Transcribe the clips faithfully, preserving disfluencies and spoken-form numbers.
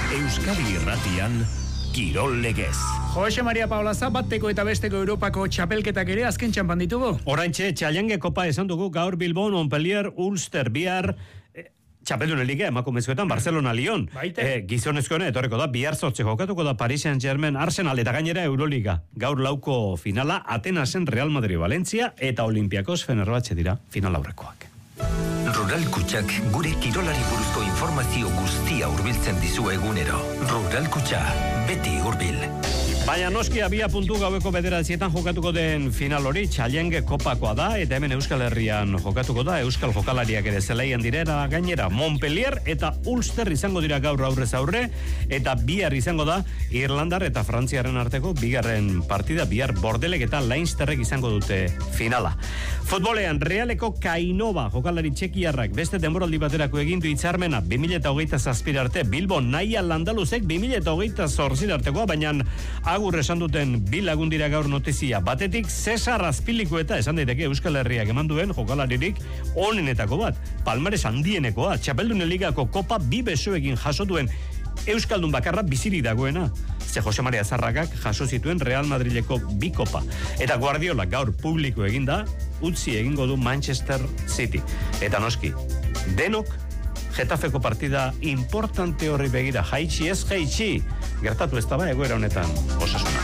Euskadi Irratian Kirol Legez. Jose Maria Paulaza, bateko eta besteko Europako txapelketak ere azken txampan ditugu. Oraintxe, Challenge Kopa esan dugu gaur Bilbon, Montpellier, Ulster, bihar... Txapeldun liga emakumezkoetan Barcelona Lyon. Eh, gizonezkoena etorreko da bihar zortze jokatuko da Paris Saint-Germain Arsenal eta gainera Euroliga. Gaur lauko finala Atenasen Real Madrid Valencia eta Olympiakos Fenerbahce dira final aurrekoak. Rural Kutxak gure kirolari buruzko informazio guztia hurbiltzen dizu egunero. Rural Kutxa, beti hurbil. Baina noski abia puntu gaueko bederatzietan jokatuko den final hori Challenge Kopakoa da eta hemen Euskal Herrian jokatuko da Euskal Jokalariak ere zelaian direra gainera Montpellier eta Ulster izango dira gaur aurrez aurre eta bihar izango da Irlandar eta Frantziaren arteko bigarren partida bihar Bordelek eta Leinsterrek izango dute finala. Futbolean Realeko Kainova jokalari txekiarrak beste denboraldi baterako egin du hitzarmena bi mila hogeita zazpi arte Bilbo Naia Landaluzek bi mila hogeita zortzi artekoa baina agur esan duten bi lagun dira gaur notizia. Batetik Cesar Azpiliku eta esan daiteke Euskal Herriak eman duen jokalaririk onenetako bat. Palmares handienekoa, Txapeldunen Ligako kopa bi besoekin jaso duen Euskaldun bakarra bizirik dagoena. Ze Jose Maria Zarragak jaso zituen Real Madrileko bi kopa. Eta Guardiola gaur publiko eginda, utzi egingo du Manchester City. Eta noski, denok Getafeko partida importante horri begira, jaitsi ez jaitsi, gertatu ez daba egoera honetan Osasuna.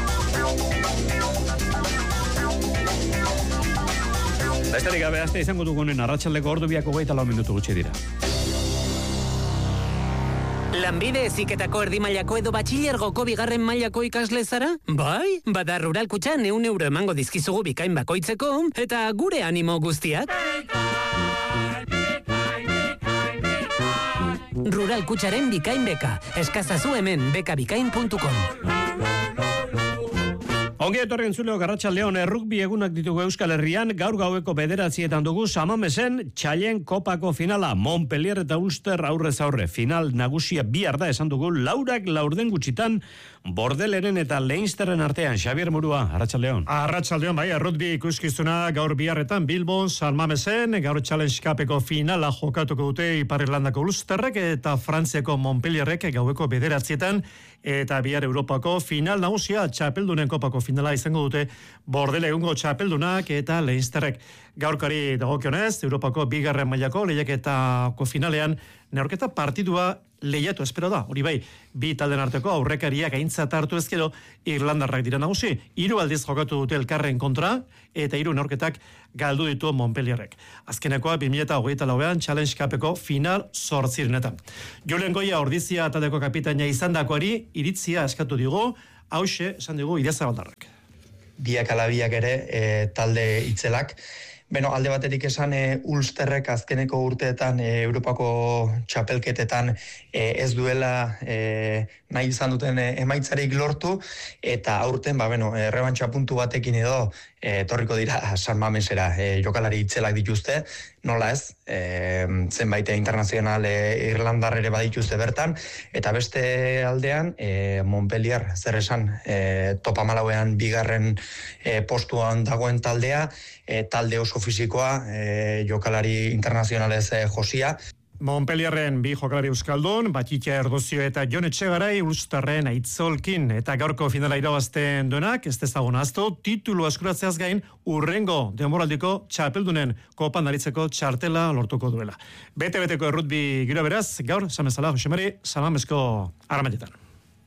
Besterik gabe azte izango dugunen arratsaldeko ordu biako hogeita lau minutu gutxi dira. Lanbide heziketako erdi mailako edo batxilergoko bigarren mailako ikasle zara? Bai, bada Rural Kutxan ehun euro emango dizkizugu bikain bakoitzeko eta gure animo guztiak. Rural Kutxaren bikain beka. Eskazazu hemen bekabikain puntu com. Ongi etorri entzuleo Garratxaldeon errukbi egunak ditugu Euskal Herrian, gaur gaueko bederatzietan dugu Samamesen Challenge Kopako finala, Montpellier eta Ulster aurrez aurre. Final nagusia bihar da esan dugu, laurak laurden gutxitan Bordeleren eta Leinsterren artean. Xabier Murua, Arratxaldeon. Arratxaldeon, bai, errukbi ikuskizuna gaur biharretan Bilbon, Samamesen, gaur Challenge Cupeko finala jokatuko dute Ipar Irlandako Ulsterrek eta Frantziako Montpellierrek gaueko bederatzietan, eta bihar Europako final nagusia Txapeldunen Kopako finala izango dute Bordele egungo Txapeldunak eta Leinsterrek. Gaurkari dagokionez, Europako bigarren mailako lehiaketako finalean neurketa partidua lehiatu espero da. Hori bai, bi talden arteko aurrekariak aintzat hartu ezkero Irlandarrak dira nagusi. Hiru aldiz jokatu dute elkarren kontra eta hiru neurketak galdu ditu Montpellierrek. Azkenekoa bi mila hogeita lauean Challenge Cupeko final zortzirenetan. Julen Goia ordizia taldeko kapitaina izandakoari iritzia eskatu digu, hauxe esan digu Idiazabaldarrak. Biak alabiak ere e, talde itzelak. Beno, alde baterik esan e, Ulsterrek azkeneko urteetan e, Europako txapelketetan e, ez duela e, nahi izan duten e, emaitzarik lortu eta aurten, ba, beno, e, rebantxa puntu batekin edo e, etorriko dira San Mamesera e, jokalari itzelak dituzte, nola ez, e, zenbait internazional e, Irlandar ere badituzte bertan, eta beste aldean e, Montpellier, zer esan, e, topa malauean bigarren e, postuan dagoen taldea, e, talde oso fisikoa, e, jokalari internazionalez e, josia. Montpellierren bi jokalari euskaldun, Batxitxa Erdozio eta Jon Etxegarai Ulsterren Aitzolkin eta gaurko finala irabazten duenak, ez dezagun azto, titulu eskuratzeaz gain urrengo denboraldiko Txapeldunen kopan aritzeko txartela lortuko duela. Bete-beteko errutbi giro beraz, gaur, samezala, Jose Mari, Samamezko aramatetan.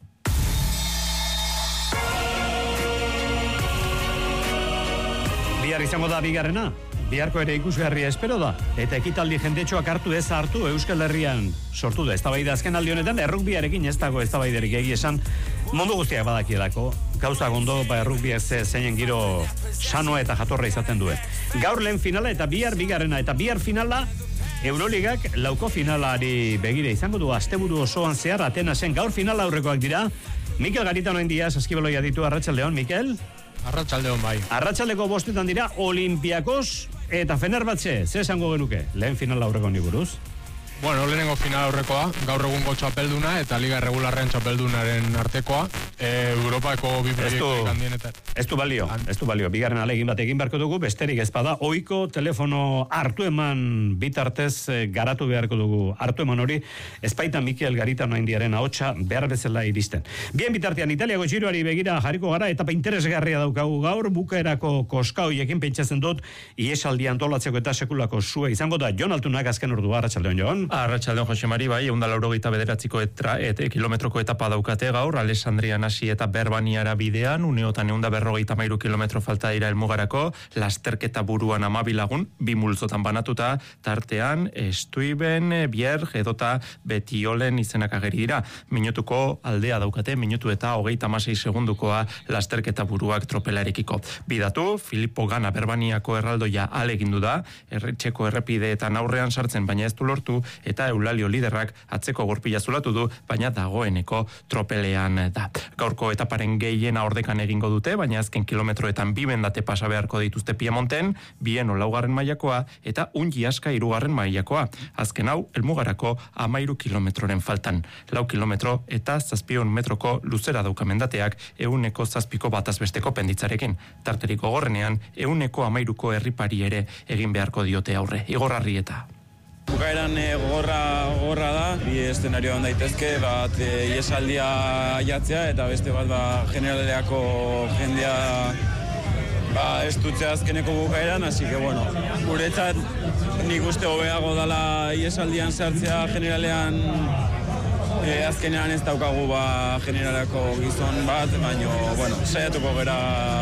Bihar izango da bigarrena. Biharko ere ikusgarria espero da, eta ekitaldi jendetxoak hartu ez hartu Euskal Herrian sortu da. Eztabaida azken aldi honetan, errukbiarekin ez dago eztabaiderik egia esan, mundu guztiak badakielako, gauza gondo, ba errukbiak zeinen giro sanoa eta jatorra izaten duen. Gaur lehen finala eta bihar bigarrena, eta bihar finala, Euroligak lauko finalari begire izango du asteburu osoan zehar Atenasen gaur finala aurrekoak dira. Mikel Garitano India, saskibaloia ditu, Arratsaldeon, Mikel. Arratsaldeon bai. Arratsaldeko bostetan dira Olympiakos eta Fenerbahce. Zer esango genuke? Lehen final aurreko ni buruz. Bueno, lehenengo final aurrekoa, gaur egungo txapelduna eta liga regularrean txapeldunaren artekoa, e, Europako bi proiektu handienetan. Ez du balio, ez du balio, bigarren alegin bat egin beharko dugu, besterik ez bada, ohiko telefono hartu eman bitartez e, garatu beharko dugu, hartu eman hori, ezpaita Mikel Garitano Indiaren ahotsa behar bezala iristen. Bien bitartean, Italiako Giroari begira jarriko gara, etapa interesgarria daukagu gaur, bukaerako koska hoiekin pentsatzen dut, iesaldi antolatzeko eta sekulako zue izango da, Jon Altunak azken ordua, arratsaldeon Jon. Arratsaldeon Jose Mari, bai, ehun eta laurogeita bederatziko etra, et, kilometroko etapa daukate gaur, Alessandrian hasi eta Berbaniara bidean, uneotan ehun eta berrogeita hamairu kilometro falta dira helmugarako, lasterketa buruan hamabi lagun, bi multzotan banatuta, tartean, Estuiben, Bierg, edota Betiolen izenak ageri dira. Minutuko aldea daukate, minutu eta hogeita hamasei segundukoa lasterketa buruak tropelarekiko. Bidatu, Filippo Gana Berbaniako erraldoia alegindu da, erretxeko errepideetan aurrean sartzen, baina ez du lortu, eta Eulalio liderrak atzeko gurpila zulatu du, baina dagoeneko tropelean da. Gaurko etaparen gehiena ordekan egingo dute, baina azken kilometroetan bi mendate pasa beharko dituzte Piemonten, bien laugarren mailakoa eta ungi aska hirugarren mailakoa. Azken hau, helmugarako hamairu kilometroren faltan. Lau kilometro eta zazpiehun metroko luzera dauka mendateak ehuneko zazpiko batazbesteko penditzarekin. Tarteriko gorrenean, ehuneko hamairuko herripari ere egin beharko diote aurre. Igor Arrieta. Bukaeran e, gorra, gorra da, bi eszenario hon daitezke, bat e, iesaldia jatzea eta beste bat ba, generaleako jendea ba, ez dutzea azkeneko bukaeran, hasi que bueno, guretzat nik uste hobeago dala iesaldian sartzea generalean e, azkenean ez daukagu ba, generaleako gizon bat, baina bueno, saiatuko gera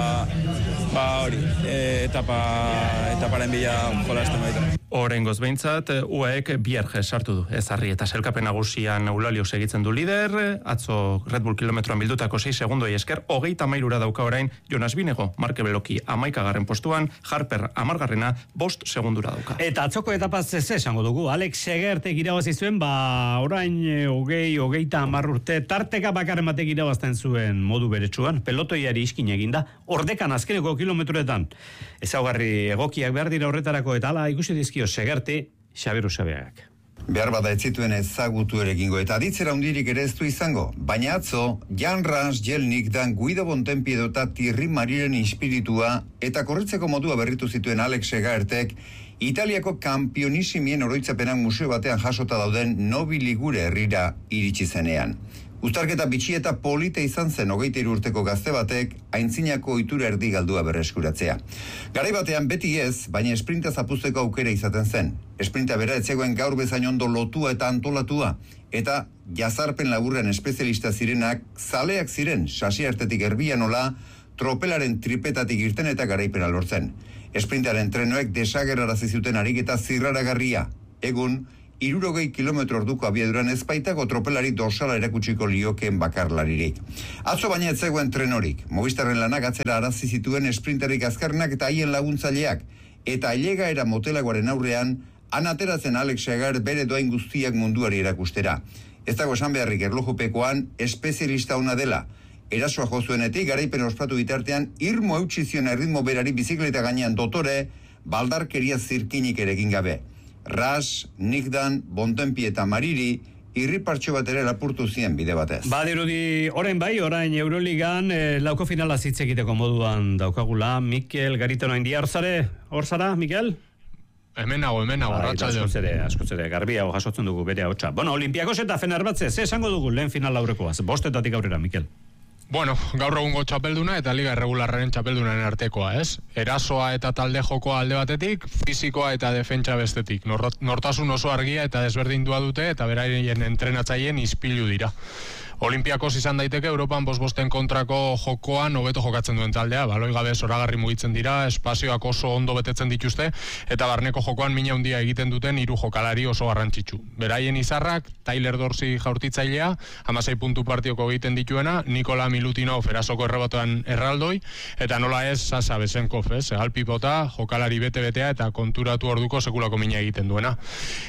ba hori, e, etapa, etaparen bila jolasten baita. Oraingoz behintzat, U A Ek Bierge sartu du. Ezarri eta selkapen nagusian Eulalio segitzen du lider, atzo Red Bull kilometroan bildutako sei segundoi esker, hogeita hamairura dauka orain Jonas Binego, Marke Beloki amaikagarren postuan, Harper amargarrena, bost segundura dauka. Eta atzoko etapaz ez esango dugu, Alex Segertek irabazi zuen, ba orain hogei, hogeita hamar urte, tarteka bakarren batek irabazten zuen modu beretsuan, pelotoiari iskin eginda, ordekan azkeneko kilometroetan. Ezaugarri egokiak behar dira horretarako eta ala ikusi dizkio Segerte, Xabier Usabeagak. Behar bada ez zituen ezagutu eregingo eta ditzera hundirik ere ez du izango. Baina atzo, Jan Rans Jelnik dan Guido Bontempi edota Thierry Mariren inspiritua eta korritzeko modua berritu zituen Alex Segertek Italiako kampionissimien oroitzapenak museo batean jasota dauden Nobiligure herrira iritsi zenean. Uztarketa bitxi eta polita izan zen hogeita hiru urteko gazte batek aintzinako ohitura erdi galdua berreskuratzea. Garai batean beti ez, baina esprinta zapuzteko aukera izaten zen. Esprinta bera etzegoen gaur bezain ondo lotua eta antolatua, eta jazarpen laburrean espezialista zirenak zaleak ziren, sasi artetik erbian nola, tropelaren tripetatik irten eta garaipena lortzen. Esprintaren trenoek desagerrarazi zuten ariketa zirraragarria. Egun, hirurogei kilometro orduko abiaduran ezpaitako tropelari dorsala erakutsiko liokeen bakarlaririk. Atzo baina ez zegoen trenorik. Movistarren lanak atzera arazi zituen esprinterik azkarrenak eta haien laguntzaileak. Eta ailegaera motelagoaren aurrean, han ateratzen Alex Seger bere doain guztiak munduari erakustera. Ez dago esan beharrik erlojupekoan espezialista ona dela. Erasoa jozuenetik, garaipen ospatu bitartean, irmo eutsi zion erritmo berari bizikleta gainean dotore, baldarkeria zirkinik ere egin gabe. Ras, Nikdan, Bontempi eta Mariri irripartxo bat ere lapurtu zien bide batez. Badirudi, orain bai, orain Euroligan eh, lauko finala hitz egiteko moduan daukagula Mikel Garitano India. Horzare, horzara, Mikel? Hemen nago, hemen nago, arratsaldeon. Askoz ere, askoz ere, garbia jasotzen dugu bere ahotsa. Bueno, Olimpiakos eta Fenerbahce, ze esango dugu lehen final aurrekoaz, bostetatik aurrera, Mikel. Bueno, gaur egungo txapelduna eta liga erregularraren txapeldunaren artekoa, ez? Erasoa eta talde jokoa alde batetik, fisikoa eta defentsa bestetik. Nortasun oso argia eta desberdindua dute eta beraien entrenatzaileen ispilu dira. Olimpiakos izan daiteke Europan bosbosten kontrako jokoan hobeto jokatzen duen taldea, baloi gabe zoragarri mugitzen dira, espazioak oso ondo betetzen dituzte eta barneko jokoan mina handia egiten duten hiru jokalari oso garrantzitsu. Beraien izarrak, Tyler Dorsey jaurtitzailea, hamasei puntu partioko egiten dituena, Nikola Milutinov erasoko errebatoan erraldoi, eta nola ez Sasa Besenkov, ez, alpipota, jokalari bete-betea eta konturatu orduko sekulako mina egiten duena.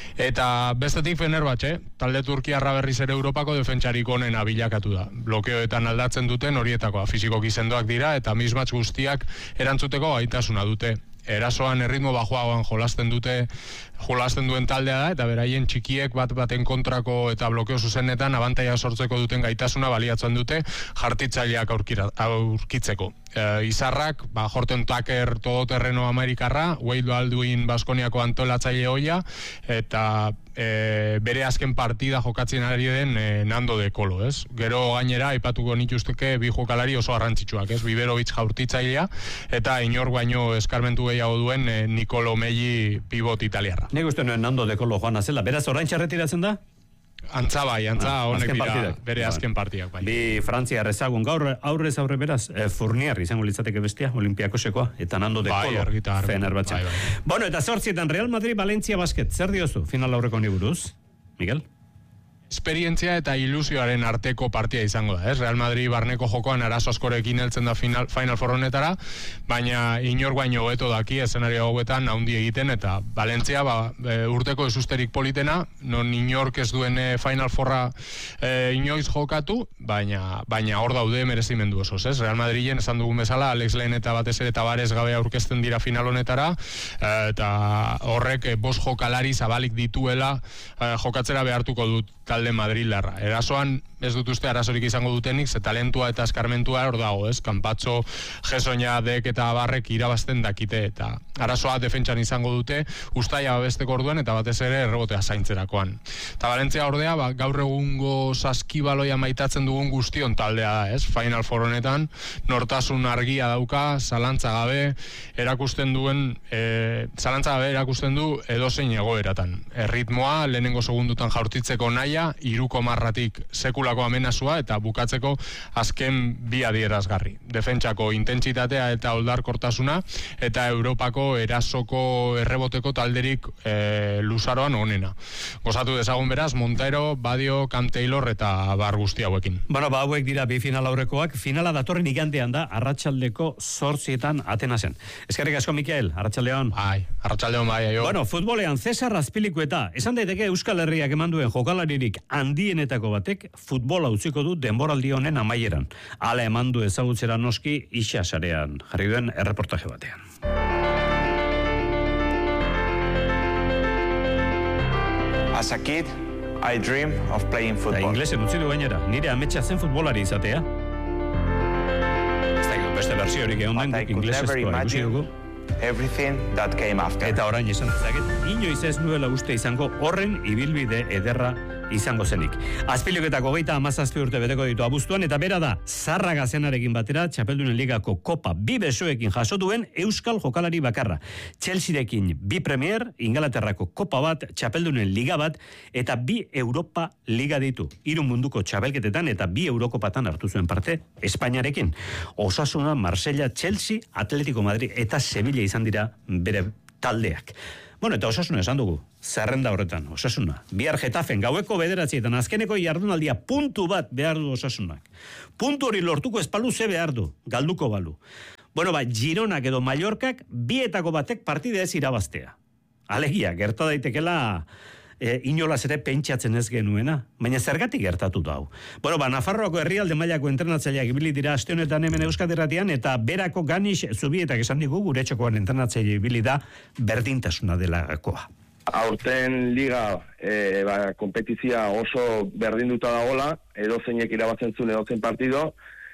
Eta bestetik Fenerbahce, talde turkiarra berriz ere Europako defentsarik onena bilakatu da. Blokeoetan aldatzen duten horietakoa, fisikoki sendoak dira eta mismatch guztiak erantzuteko gaitasuna dute. erasoan erritmo bajoagoan jolasten dute, jolasten duen taldea da, eta beraien txikiek bat baten kontrako eta blokeo zuzenetan abantaia sortzeko duten gaitasuna baliatzen dute jartitzaileak aurkira, aurkitzeko. E, izarrak, ba, Horton Tucker todoterreno amerikarra, Wade Baldwin Baskoniako antolatzaile hoia, eta e, bere azken partida jokatzen ari den e, Nando de Colo, ez? Gero gainera, aipatuko nituzteke bi jokalari oso garrantzitsuak, ez? Biberovic jaurtitzailea, eta inor baino eskarmentu gehiago duen e, Nicolo Melli pivot italiarra. Nik uste nuen Nando de Colo joan azela, beraz orain txarretiratzen da? Antza bai, antza ah, honek dira partidak. Bere azken partiak bai. Bi Frantzia ezagun gaur aurrez aurre beraz, e, Fournier izango litzateke bestia, Olimpiakosekoa, eta Nando de bai, Colo, Fenerbahce. Bai, bai. Bueno, eta zortzietan Real Madrid, Valencia basket, zer diozu, final aurreko ni buruz, Miguel? Esperientzia eta ilusioaren arteko partia izango da, ez? Real Madrid barneko jokoan arazo askorekin heltzen da final, final four honetara, baina inor baino hobeto daki eszenario hauetan haundi egiten, eta Valencia ba, e, urteko esusterik politena, non inork ez duen e, final fourra e, inoiz jokatu, baina baina hor daude merezimendu osoz, ez? Real Madriden esan dugun bezala, Alex Len eta batez ere Tabares gabe aurkezten dira final honetara, e, eta horrek e, bost jokalari zabalik dituela e, jokatzera behartuko dut talde Madrilarra. Erasoan ez dut uste arazorik izango dutenik, ze talentua eta eskarmentua hor dago, ez? Kanpatxo, Jesoña, Dek eta Barrek irabazten dakite, eta arazoa defentsan izango dute, ustaia babesteko orduan, eta batez ere errebotea zaintzerakoan. Eta Valentzia ordea, ba, gaur egungo saskibaloia maitatzen dugun guztion taldea da, ez? Final Four honetan, nortasun argia dauka, zalantza gabe, erakusten duen, e, zalantza gabe erakusten du edozein egoeratan. Erritmoa, lehenengo segundutan jaurtitzeko naia, iruko marratik sekulako amenazua, eta bukatzeko azken bi adierazgarri. Defentsako intentsitatea eta oldarkortasuna, eta Europako erasoko erreboteko talderik e, luzaroan onena. Gozatu dezagun beraz, Montero, Badio, Cam Taylor eta bar guzti hauekin. Bueno, ba, hauek dira bi final aurrekoak, finala datorren igandean da, arratsaldeko zortzietan Atenasen. Eskerrik asko, Mikel, arratsaldeon. Bai, arratsaldeon bai, aio. Bueno, futbolean Cesar Azpilicueta, esan daiteke Euskal Herriak eman duen jokalaririk handienetako batek futbola utziko du denboraldi honen amaieran. Hala eman du ezagutzera noski Ixa sarean jarri duen erreportaje batean. As a kid, I dream of playing football. Da inglesen utzi du gainera, nire ametsa zen futbolari izatea. Ez da beste bertsiorik egon den inglesezkoa ikusi dugu. Everything that came after. Eta orain esan dezaket, inoiz ez nuela uste izango horren ibilbide ederra izango zenik. Azpilicuetako hogeita hamazazpi urte beteko ditu abuztuan, eta bera da, Zarraga zenarekin batera, Txapeldunen Ligako Kopa bi besoekin jasotuen Euskal jokalari bakarra. Chelsearekin bi Premier, Ingalaterrako Kopa bat, Txapeldunen Liga bat, eta bi Europa Liga ditu. Hiru munduko txapelketetan eta bi Eurokopatan hartu zuen parte Espainiarekin. Osasuna, Marsella, Chelsea, Atletico Madrid eta Sevilla izan dira bere taldeak. Bueno, eta Osasuna esan dugu, zerrenda horretan, Osasuna. Bihar Getafen, gaueko bederatzietan, azkeneko jardunaldia puntu bat behar du Osasunak. Puntu hori lortuko espalu ze behar du, galduko balu. Bueno, ba, Gironak edo Mallorcak bietako batek partide ez irabaztea. Alegia, gerta daitekela e, inolaz ere pentsatzen ez genuena, baina zergatik gertatu da hau. Bueno, ba, Nafarroako herrialde mailako entrenatzaileak ibili dira aste honetan hemen Euskal Herratian, eta berako Ganix Zubietak esan digu gure txokoan entrenatzaile ibili da berdintasuna delagakoa. Aurten liga e, ba, kompetizia oso berdinduta dagola, edo zeinek irabazten zuen edo zein partido,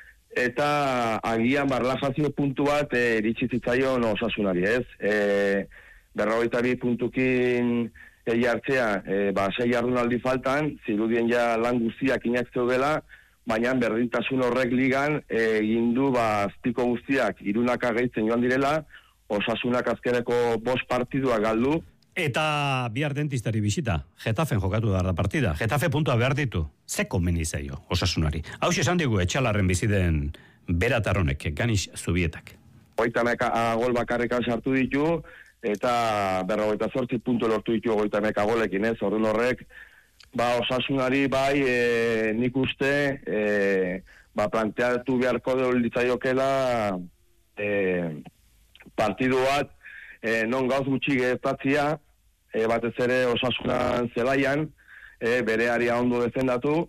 eta agian barlajazio puntu bat e, iritsi zitzaion Osasunari, ez? E, berrogeita bi puntukin egi hartzea, e, ba, sei jardunaldi faltan, zirudien ja lan guztiak inak zeudela, baina berdintasun horrek ligan egin du ba, azpiko guztiak irunaka gehitzen joan direla, Osasunak azkeneko bost partidua galdu. Eta bihar dentistari bisita, Getafen jokatu da partida. Getafe puntua behar ditu. Ze komeni zaio Osasunari. Hau esan digu etxalarren biziden beratarronek, Ganix Zubietak. Goita meka gol bakarrikan sartu ditu, eta berrogeita zortzi puntu lortu ditu goita meka golekin, ez? Orduan horrek, ba, Osasunari bai, e, nik uste, e, ba, planteatu beharko dut litzaiokela e, partidu bat, e, non gauz gutxi gertatzia, e, batez ere Osasunan zelaian, e, bere aria ondo defendatu,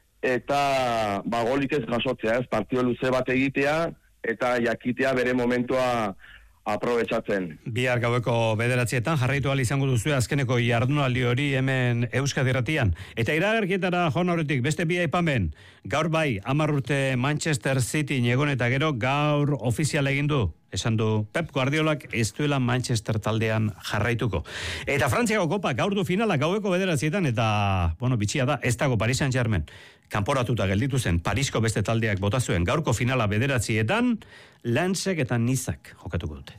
eta ba, golik ez jasotzea, ez? Partido luze bat egitea, eta jakitea bere momentua aprobetsatzen. Bihar gaueko bederatzietan jarraitu ahal izango duzu azkeneko jardunaldi hori hemen Euskadi Irratian. Eta iragarkietara joan horretik beste bi aipamen. Gaur bai, hamar urte Manchester City egon eta gero gaur ofizial egin du. Esan du Pep Guardiolak ez duela Manchester taldean jarraituko. Eta Frantziako kopa gaur du finala gaueko bederatzietan eta, bueno, bitxia da, ez dago Paris Saint-Germain. Kanporatuta gelditu zen Parisko beste taldeak bota zuen gaurko finala bederatzietan, Lensek eta Nizak jokatuko dute.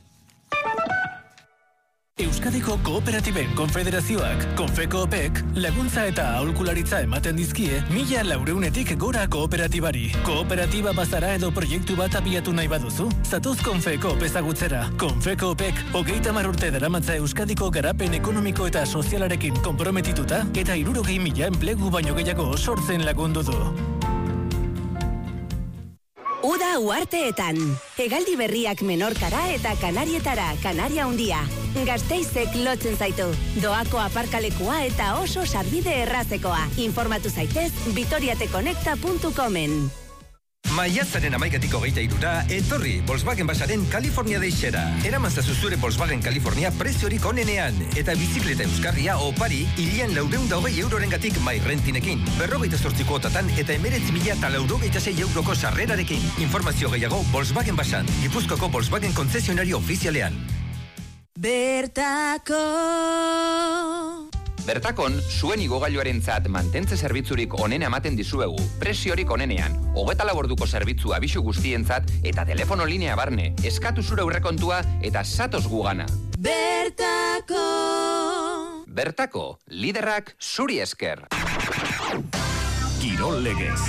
Euskadiko Kooperatiben Konfederazioak, Konfekoopek, laguntza eta aholkularitza ematen dizkie, mila laureunetik gora kooperatibari. Kooperatiba bazara edo proiektu bat abiatu nahi baduzu, zatoz Konfekoop ezagutzera. Konfekoopek, hogeita hamar urte daramatza Euskadiko garapen ekonomiko eta sozialarekin konprometituta, eta hirurogei mila enplegu baino gehiago sortzen lagundu du. Uda Uarteetan. Hegaldi berriak Menorkara eta Kanarietara, Kanaria Handia. Gasteizek lotzen zaitu. Doako aparkalekua eta oso sarbide errazekoa. Informatu zaitez vitoriateconecta puntu comen. Maiatzaren hamaikatik hogeita hirura, etorri Volkswagen Basaren California Deixera. Eraman zazu zure Volkswagen California preziorik onenean. Eta bizikleta euskarria opari, hilian laureun da hogei eurorengatik mairrentinekin. Berrogeita zortzi kuotatan eta emeretzi mila eta laurogeita sei euroko sarrerarekin. Informazio gehiago Volkswagen Basan, Gipuzkoako Volkswagen konzesionario ofizialean. Bertako... Bertakon, zuen igogailuarentzat mantentze zerbitzurik onena ematen dizuegu, presiorik onenean, hogeta laborduko zerbitzu abisu guztientzat eta telefono linea barne, eskatu zure aurrekontua eta satoz gugana. Bertako... Bertako, liderrak zuri esker. Kirol Legez.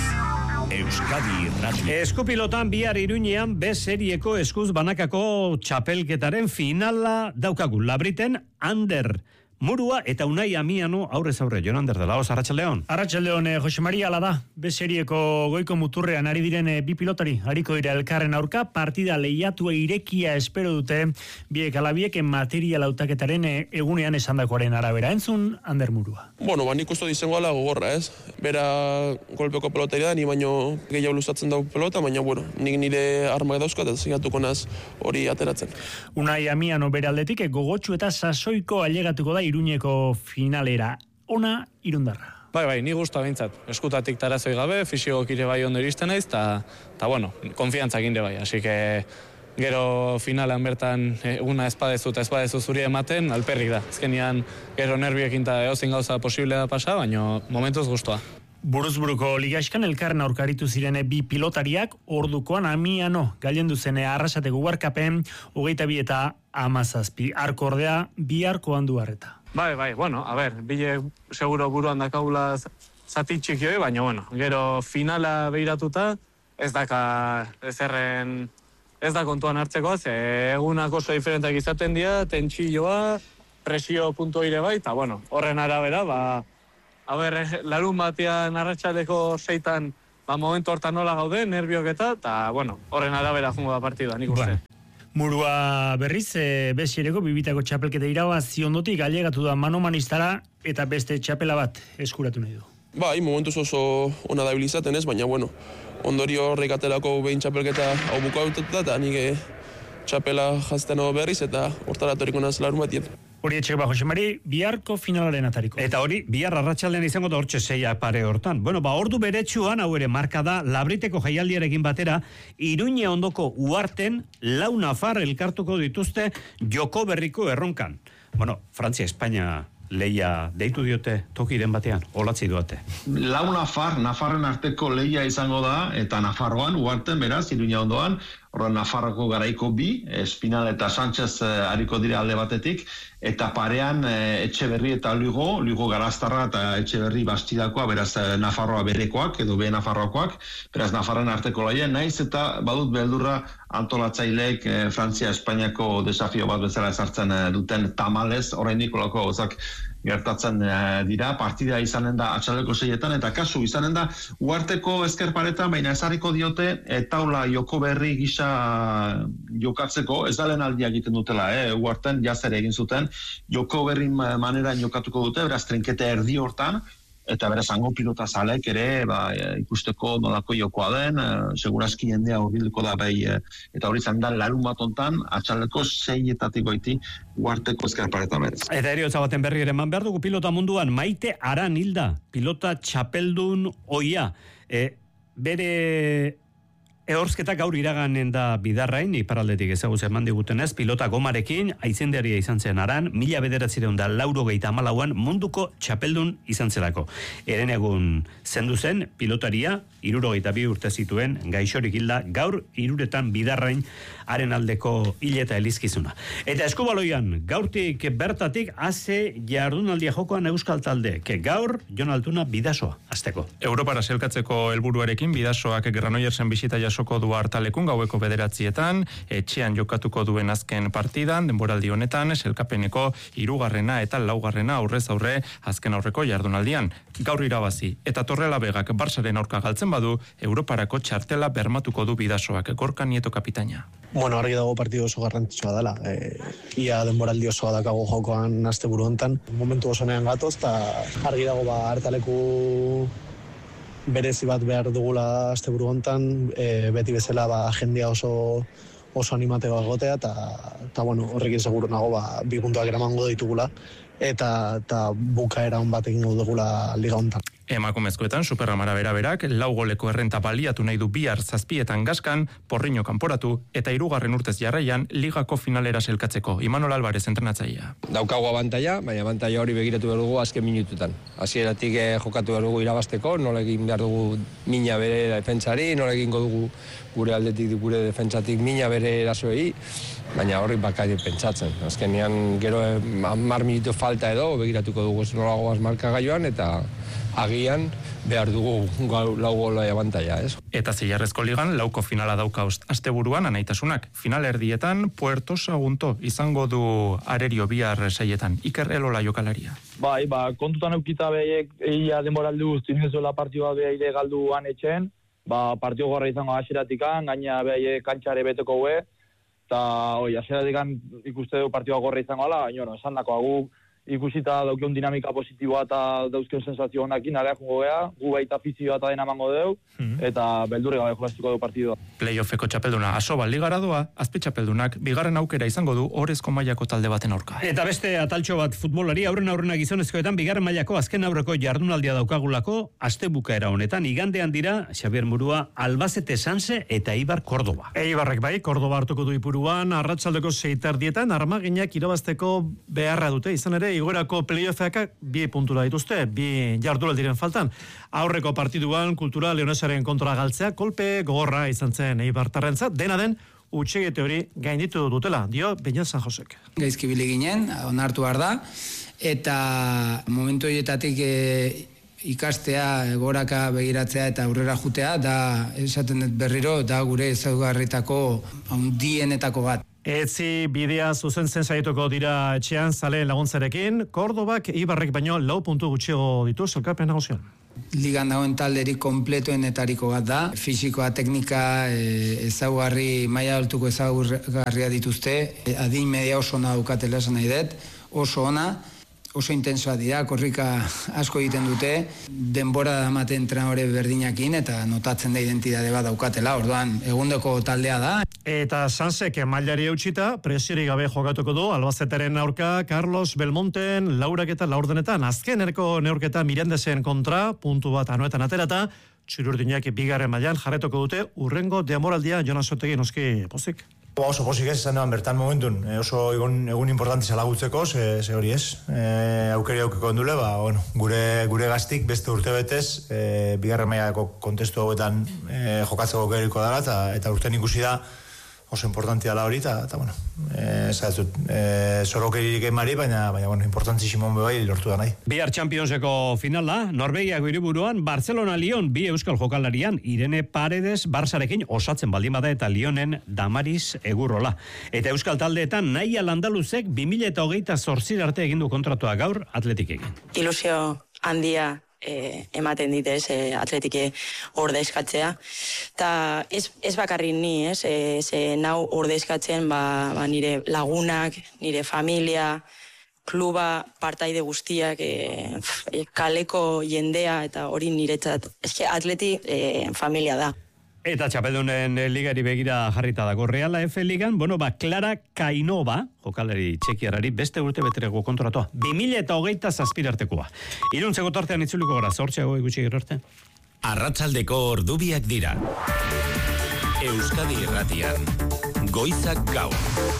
Euskadi Irrati. Eskupilotan bihar Iruñean B serieko eskuz banakako txapelketaren finala daukagu. Labriten Ander Murua eta Unai Amiano aurrez aurre. Jon Ander de Laos, Arratsaldeon. Arratsaldeon, eh, Jose Maria ala da. B serieko goiko muturrean ari diren eh, bi pilotari hariko dira elkarren aurka, partida lehiatua irekia espero dute biek alabiek material hautaketaren eh, egunean esandakoaren arabera. Entzun Ander Murua. Bueno, ba, nik uste dizengo ala gogorra, ez? Bera golpeko pelotari da, ni baino gehiago luzatzen dau pelota, baina, bueno, nik nire armak dauzkat, eta zingatuko naz hori ateratzen. Unai Amiano bere aldetik gogotsu eta sasoiko ailegatuko da Iruñeko finalera. Ona Irundarra. Bai, bai, ni guztua bintzat. Eskutatik tarazoi gabe, fisiogok ire bai ondo iristen naiz, eta, ta, bueno, konfiantzak inde bai. Así que gero finalan bertan eguna espadezu eta espadezu zuri ematen, alperrik da. Ezkenian gero nervioekin eta eozin gauza posible da pasa, baina momentuz guztua. Buruzburuko ligaiskan elkarren aurkaritu zirene bi pilotariak, ordukoan Amiano gailendu zene arrasate gugarkapen, hogeita bi eta amazazpi. Arko ordea, bi arko handu harreta. Bai, bai, bueno, a ber, bile seguro buruan dakaula zati txikioi, baina, bueno, gero finala behiratuta, ez daka ezerren, ez da kontuan hartzeko, ze egunak oso diferentak izaten dira, tentsilloa, presio puntu ire bai, eta, bueno, horren arabera, ba, a ber, larun batean arratsaleko seitan, ba, momentu hortan nola gaude, nerviok eta, eta, bueno, horren arabera jungo da partida, nik uste. Bueno. Murua berriz, e, besiereko bibitako txapelketa irabazi ondotik ailegatu da manomanistara eta beste txapela bat eskuratu nahi du. Bai, momentuz oso ona da izaten ez, baina, bueno, ondorio horrek aterako behin txapelketa hau bukatuta, eta nik txapela jazten berriz, eta hortara toriko naz larun batien. Hori etxek ba, Jose Mari, biharko finalaren atariko. Eta hori, bihar arratsaldean izango da hortxe seia pare hortan. Bueno, ba, ordu beretsuan, hau ere, marka da, Labriteko jaialdiarekin batera, Iruñe ondoko Uarten, lau nafar elkartuko dituzte joko berriko erronkan. Bueno, Frantzia, Espainia leia deitu diote tokiren batean, olatzi duate. Lau nafar, nafarren arteko leia izango da, eta Nafarroan, Uarten, beraz, Iruña ondoan, horren Nafarroko garaiko bi, Espinal eta Sánchez hariko dira alde batetik, eta parean Etxeberri eta Lugo, Lugo Garaztarra eta Etxeberri Bastidakoa, beraz Nafarroa berekoak, edo be Nafarroakoak, beraz Nafarren arteko laia, naiz eta badut beldurra antolatzaileek Frantzia Espainiako desafio bat bezala ezartzen duten tamalez, oraindik olako gauzak gertatzen dira, partida izanen da atxaleko seietan, eta kasu izanen da Uarteko ezkerparetan, baina ezarriko diote taula joko berri gisa jokatzeko, ez da lehen aldia egiten dutela, eh? Uarten jazere egin zuten, joko berri maneran jokatuko dute, beraz trinkete erdi hortan, eta beraz hango pilota zalek ere ba, ikusteko nolako jokoa den, e, segurazki jendea horbilduko da bai, e, eta hori zan da larun bat ontan, atxaleko seietatik goiti Uarteko eskarparetan berez. Eta eriotza baten berri ere eman behar dugu pilota munduan, Maite Aran hilda, pilota txapeldun oia, e, bere Ehorsketa gaur iraganen da bidarrain, iparaldetik ezaguz eman digutenez, pilota gomarekin, aizendaria izan zen Aran, mila bederatzireun da lauro geita amalauan munduko txapeldun izan zelako. Eren egun zendu zen, pilotaria, iruro geita bi urte zituen, gaixorik hilda, gaur iruretan bidarrain haren aldeko hile eta elizkizuna. Eta eskubaloian, gaurtik bertatik, haze jardunaldia jokoan euskal taldeek. Gaur, Jon Altuna bidasoa, azteko. Europara selkatzeko helburuarekin bidasoak Granoillersen bisita jasoko du hartalekun gaueko bederatzietan, etxean jokatuko duen azken partidan, denboraldi honetan, selkapeneko hirugarrena eta laugarrena aurrez aurre azken aurreko jardunaldian. Gaur irabazi, eta Torrelavegak Barsaren aurka galtzen badu, Europarako txartela bermatuko du bidasoak, Gorka Nieto kapitaina. Bueno, argi dago partido oso garrantzitsua dela. E, ia denboraldi osoa dakago jokoan asteburu hontan. Momentu osonean gatoz, eta argi dago ba hartaleku berezi bat behar dugula asteburu hontan, e, beti bezala ba jendea oso oso animateo egotea, eta eta bueno, horrekin seguru nago ba bi puntuak eramango ditugula eta eta bukaera on bat egingo dugula liga hontan. Emakumezkoetan Superramara bera-berak lau goleko errenta baliatu nahi du bihar zazpietan gaskan, Porriño kanporatu eta hirugarren urtez jarraian ligako finalera selkatzeko. Imanol Alvarez entrenatzailea. Daukagu abantaila, baina abantaila hori begiratu behar dugu azken minututan. Hasieratik eh, jokatu behar dugu irabazteko, nola egin behar dugu mina bere defentsari, nola egingo dugu gure aldetik gure defentsatik mina bere erasoei, baina horri bakari pentsatzen. Azkenean gero hamar minutu falta edo begiratuko dugu nola goaz markagailuan eta agian behar dugu lau gola abantaila, ez? Eta Zilarrezko ligan lauko finala dauka asteburuan anaitasunak. Final erdietan Puerto Sagunto izango du arerio bihar saietan. Iker Elola jokalaria. Bai, ba, kontutan eukita behaiek egia denboraldu zinezuela partioa behaile galduan etxen, ba, partio gorra izango asieratikan, gaina behaiek kantxare beteko gue, eta oi, asieratikan ikuste du partioa gorra izango ala, baina, esan dako agu, ikusita daukion dinamika positiboa eta dauzkion sensazio honakin, alea jungo gea, gu baita afizioa eta dena mango deu, eta beldurri gabe jolaztuko du partidua. Playoffeko txapelduna asoba ligara doa, azpe txapeldunak bigarren aukera izango du orezko mailako talde baten aurka. Eta beste ataltxo bat futbolari aurren aurrena gizonezkoetan bigarren mailako azken aurreko jardunaldia daukagulako astebukaera honetan igandean dira Xabier Murua, Albacete Sanse eta Eibar Córdoba. Eibarrek bai, Córdoba hartuko du ipuruan, arratsaldeko seitardietan armaginak irabazteko beharra dute, izan ere igorako playoffak bi puntura dituzte, bi jardunaldiren diren faltan. Aurreko partiduan kultura Leonesaren kontra galtzea kolpe gogorra izan zen Eibartarrentzat, dena den utxegete hori gainditu dutela, dio Beñat San Josek. Gaizki bili ginen, onartu behar da, eta momentu horietatik e, ikastea, goraka begiratzea eta aurrera jutea, da esaten dut berriro, da gure ezaugarritako handienetako bat. Etzi bidea zuzentzen saietuko dira etxean zaleen laguntzarekin, Kordobak Eibarrek baino lau puntu gutxiago ditu selkapen nagusian. Ligan dagoen talderik konpletoenetariko bat da. Fisikoa, teknika, e, ezaugarri, maila altuko ezaugarria dituzte. E, adin media oso ona daukatela esan nahi dut, oso ona. Oso intensoa dira, korrika asko egiten dute, denbora da ematen entrenadore berdinakin eta notatzen da identitate bat daukatela, orduan egundeko taldea da. Eta Sansek mailari eutxita, presiori gabe jokatuko du, Albazeteren aurka, Carlos Belmonten, laurak eta laurdenetan, azken erko neurketa Mirandesen kontra, puntu bat anuetan aterata, txururdinak bigarren mailan jarretuko dute, urrengo demoraldia Jonas Otegi noski pozik. Oso pozik ez, izan deban bertan momentun, e, oso egun, egun importanti zalagutzeko, ze, ze hori ez, e, aukeri aukeko ondule, ba, bueno, gure, gure gaztik beste urte betez, e, bigarren mailako kontestu hauetan e, jokatzeko geriko dara, eta, eta urten ikusi da oso importantia da hori, eta, bueno, e, zaitzut, e, zorokeririk emari, baina, baina, bueno, importantzisimoan bebai lortu da nahi. Bihar Championseko finala, Norvegiako hiriburuan, Barcelona-Lyon, bi euskal jokalarian, Irene Paredes, Barsarekin osatzen baldin bada eta Lyonen Damaris Egurrola. Eta euskal taldeetan, Naia Landaluzek bi mila hogeita zortzir arte egindu kontratua gaur Atletikekin. Ilusio handia E, ematen dit, ez, e, Atletike ordezkatzea. Ta ez, ez bakarrik ni, ez, e, ze nau ordezkatzen ba, ba nire lagunak, nire familia, kluba partaide guztiak, e, e, kaleko jendea eta hori niretzat. Eske atleti e, familia da. Eta txapeldunen ligari begira jarrita dago Reala F Ligan, bueno, ba, Clara Kainova, jokalari txekiarari, beste urte beterego kontratua. bi mila hogeita zazpirartekoa. Iruntzeko tartean itzuliko gara, zortzeago gutxi gero arte. Arratsaldeko ordubiak dira. Euskadi Irratian, Goizak Gaur.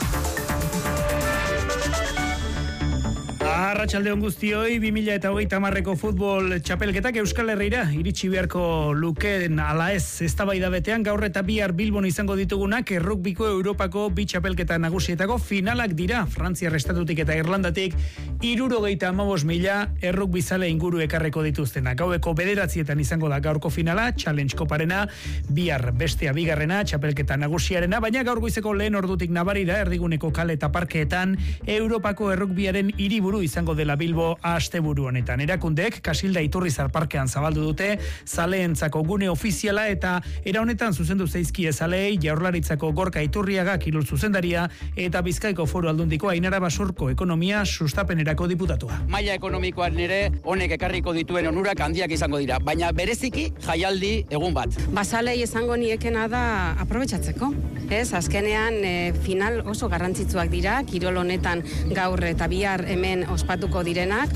Arratsalde on guztioi, bi mila hogeita hamarreko futbol txapelketak Euskal Herrira iritsi beharko lukeen ala ez eztabaida betean gaur eta bihar Bilbon izango ditugunak errugbiko Europako bi txapelketa nagusietako finalak dira. Frantziar estatutik eta Irlandatik hirurogeita hamabost mila errugbizale inguru ekarreko dituztenak. Gaueko bederatzietan izango da gaurko finala, Challenge Koparena, bihar bestea bigarrena, txapelketa nagusiarena, baina gaur goizeko lehen ordutik nabarira erdiguneko kale eta parkeetan Europako errugbiaren hiriburu izango dela Bilbo asteburu honetan. Erakundeek Kasilda Iturrizar parkean zabaldu dute zaleentzako gune ofiziala eta era honetan zuzendu zaizkie zaleei Jaurlaritzako Gorka Iturriaga kirol zuzendaria eta Bizkaiko Foru Aldundiko Ainara Basurko ekonomia sustapenerako diputatua. Maila ekonomikoan ere honek ekarriko dituen onurak handiak izango dira, baina bereziki jaialdi egun bat. Basalei esango niekena da aprobetxatzeko. Ez, azkenean e, final oso garrantzitsuak dira, kirol honetan gaur eta bihar hemen ospatuko direnak.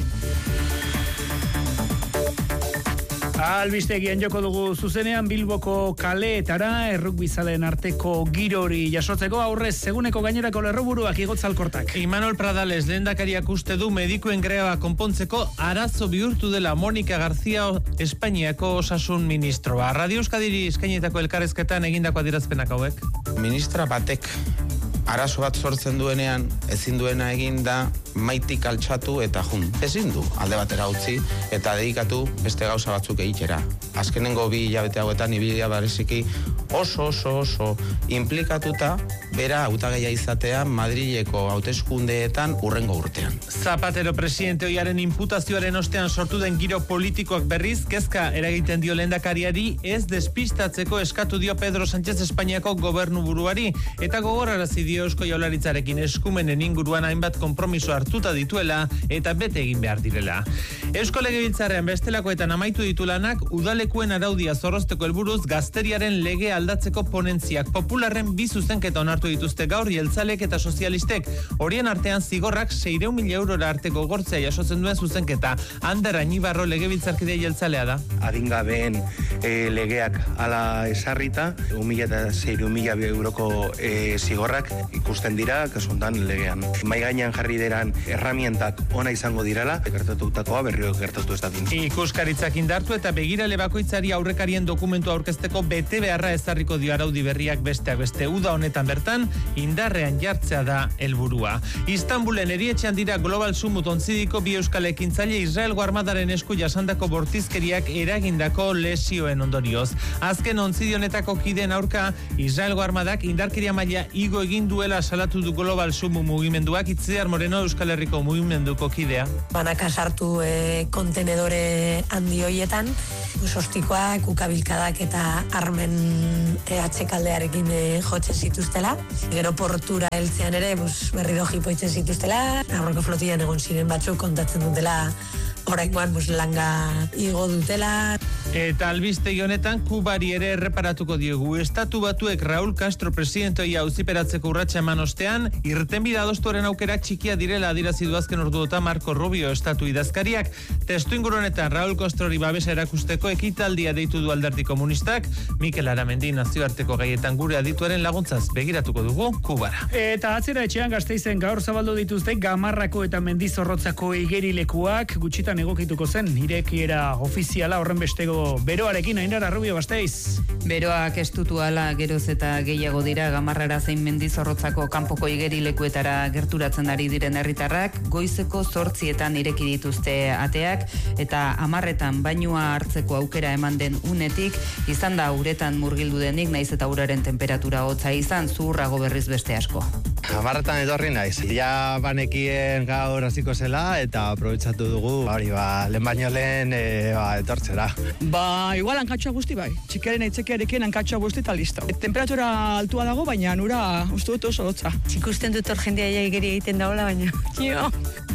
Albistegian joko dugu zuzenean Bilboko kaleetara errukbizaleen arteko girori jasotzeko aurrez seguneko gainerako lerroburuak igotzalkortak. Imanol Pradales lehendakariak uste du medikuen greba konpontzeko arazo bihurtu dela Monika García Espainiako osasun ministroa. Radio Euskadiri eskainetako elkarrezketan egindako adierazpenak hauek. Ministra batek arazo bat sortzen duenean, ezin duena egin da maitik altxatu eta jun. Ezin du alde batera utzi eta dedikatu beste gauza batzuk egitera. Azkenengo bi hilabete hauetan ibilia bereziki oso oso oso implikatuta bera hautagaia izatea Madrileko hauteskundeetan urrengo urtean. Zapatero presidente ohiaren inputazioaren ostean sortu den giro politikoak berriz kezka eragiten dio lehendakariari ez despistatzeko eskatu dio Pedro Sánchez Espainiako gobernuburuari eta gogorarazi dio Eusko Jaurlaritzarekin eskumenen inguruan hainbat konpromiso hartuta dituela eta bete egin behar direla. Eusko Legebiltzarrean bestelakoetan amaitu ditu lanak udalekuen araudia zorrozteko helburuz gazteriaren lege aldatzeko ponentziak. Popularren bi zuzenketa onartu dituzte gaur jeltzalek eta sozialistek. Horien artean zigorrak seiehun mila eurora arteko gortzea jasotzen duen zuzenketa. Ander Añibarro Legebiltzarkide jeltzalea da. Adingabeen e, legeak ala esarrita, un mila eta seiehun mila euroko e, zigorrak ikusten dira, kasuntan legean. Mai gainean jarri deran erramientak ona izango dirala, gertatutakoa berrio gertatu ez dadin. Ikuskaritzak indartu eta begirale bakoitzari aurrekarien dokumentu aurkezteko bete beharra ezarriko dio araudi berriak besteak beste uda honetan bertan, indarrean jartzea da helburua. Istanbulen erietxean dira Global Summit ontzidiko bi euskal ekintzaile Israelgo armadaren esku jasandako bortizkeriak eragindako lesioen ondorioz. Azken ontzidionetako kideen aurka, Israelgo armadak indarkeria maila igo egin duela salatu du Global Summit mugimenduak. Itziar Moreno Euskal Herriko mugimenduko kidea. Banaka sartu e, kontenedore handi hoietan, sostikoak, ukabilkadak eta armen e, atxekaldearekin e, jotzen zituztela. Gero portura heltzean ere bus, berri doji poitzen zituztela. Aurreko flotian egon ziren batzuk kontatzen dutela oraingoan bus, langa igo dutela. Eta albistegi honetan Kubari ere erreparatuko diogu. Estatu Batuek Raúl Castro presidentoia auziperatzeko urratsa eman ostean, irtenbide adostuaren aukerak txikia direla adierazi du azken orduotan Marco Rubio estatu idazkariak. Testu inguru honetan Raúl Castrori babesa erakusteko ekitaldia deitu du Alderdi Komunistak. Mikel Aramendi nazioarteko gaietan gure adituaren laguntzaz begiratuko dugu Kubara. Eta atzera etxean Gasteizen gaur zabaldu dituzte Gamarrako eta Mendizorrotzako igerilekuak gutxitan egokituko zen irekiera ofiziala horren bestego beroarekin. Ainara Rubio, Gasteiz. Beroak estutu ala geroz eta gehiago dira Gamarrara zein Mendizorrotzako kanpoko igerilekuetara gerturatzen ari diren herritarrak. Goizeko zortzietan ireki dituzte ateak eta hamarretan bainua hartzeko aukera eman den unetik izan da uretan murgildu denik, naiz eta uraren temperatura hotza izan, zuhurrago berriz beste asko. Hamarretan etorri naiz. Ja banekien gaur hasiko zela eta aprobetxatu dugu hori ba, lehen baino lehen e, ba, etortzera. Ba, igual hankatxoa guzti bai. Txikiaren aitzekiarekin hankatxoa guzti eta listo. E, temperatura altua dago, baina nura uste dut oso hotza. Ikusten dut hor jendea igeri egiten dagoela, baina. Jo.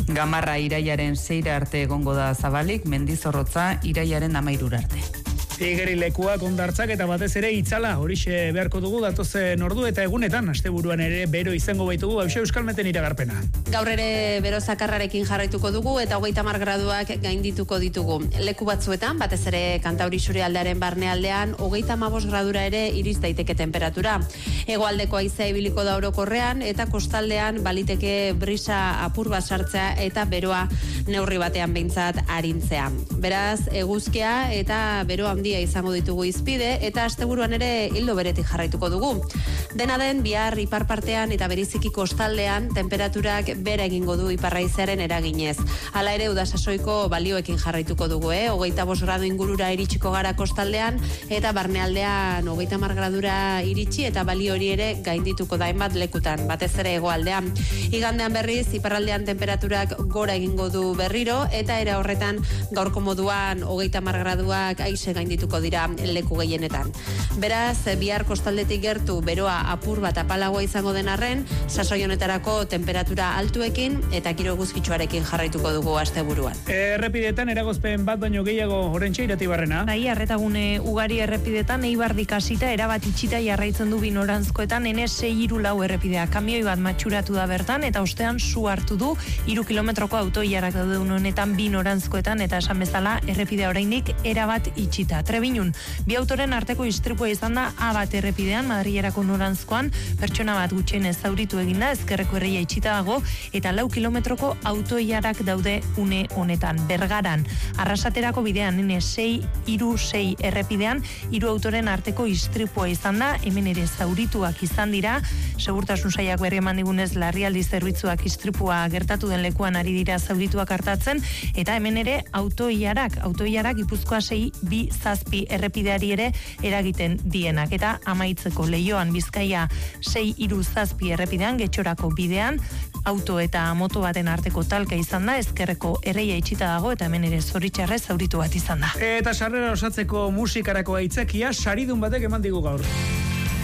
Gamarra iraiaren seira arte egongo da zabalik, Mendizorrotza iraiaren amairura arte. Igerilekuak, hondartzak eta batez ere itzala, horixe beharko dugu datozen ordu eta egunetan, asteburuan ere bero izango baitugu, hause Euskalmeten iragarpena. Gaur ere bero zakarrarekin jarraituko dugu eta hogeita hamar graduak gaindituko ditugu. Leku batzuetan, batez ere Kantauri Isurialdearen barnealdean, hogeita hamabost gradura ere iriz daiteke temperatura. Hegoaldeko haizea ibiliko da orokorrean eta kostaldean baliteke brisa apur bat sartzea eta beroa neurri batean behintzat arintzea. Beraz, eguzkia eta bero handia izango ditugu izpide eta asteburuan ere hildo beretik jarraituko dugu. Dena den, bihar ipar partean eta beriziki kostaldean temperaturak bera egingo du iparraizearen eraginez. Hala ere, udasasoiko balioekin jarraituko dugu, eh? Hogeita bost gradu ingurura iritsiko gara kostaldean eta barnealdean hogeita hamar gradura iritsi eta balio hori ere gaindituko da hainbat lekutan, batez ere hegoaldean. Igandean berriz, iparraldean temperaturak gora egingo du berriro eta era horretan gaurko moduan hogeita hamar graduak aize gaindituko dira leku gehienetan. Beraz, bihar kostaldetik gertu beroa apur bat apalagoa izango den arren, sasoi honetarako temperatura altuekin eta giro eguzkitsuarekin jarraituko dugu asteburuan. Errepidetan eragozpen bat baino gehiago Orentxe Iratibarrena. Bai, arretagune ugari errepidetan Eibardik hasita erabat itxita jarraitzen du binorantzkoetan N sei hiru lau errepidea. Kamioi bat matxuratu da bertan eta ostean su hartu du hiru kilometroko autoilarak daude honetan binorantzkoetan eta esan bezala errepidea oraindik erabat itxita. Trebinun, bi autoren arteko istripua izan da A bat errepidean, Madrilerako norantzkoan, pertsona bat gutxienez zauritu eginda, ezkerreko erreia itxita dago, eta lau kilometroko autoilarak daude une honetan. Bergaran, Arrasaterako bidean N sei hiru sei errepidean, hiru autoren arteko istripua izan da, hemen ere zaurituak izan dira, segurtasun sailak berri eman digunez larrialdi zerbitzuak istripua gertatu den lekuan ari dira zaurituak hartatzen, eta hemen ere autoilarak, autoilarak Gipuzkoa sei bi zazpi errepideari ere eragiten dienak. Eta amaitzeko Leioan Bizkaia sei hiru zazpi errepidean, Getxorako bidean, auto eta moto baten arteko talka izan da, ezkerreko erreia itxita dago eta hemen ere zoritxarrez zauritu bat izan da. Eta sarrera osatzeko musikarako aitzakia saridun batek eman digu gaur.